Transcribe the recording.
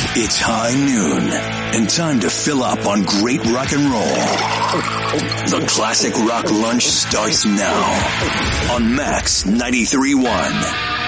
It's high noon and time to fill up on great rock and roll. The Classic Rock Lunch starts now on Max 93.1.